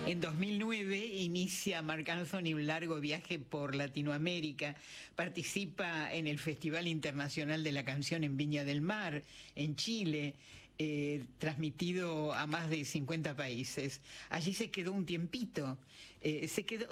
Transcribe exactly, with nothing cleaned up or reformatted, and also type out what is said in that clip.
En dos mil nueve inicia Marc Anthony un largo viaje por Latinoamérica. Participa en el Festival Internacional de la Canción en Viña del Mar, en Chile, eh, transmitido a más de cincuenta países. Allí se quedó un tiempito. Eh, se quedó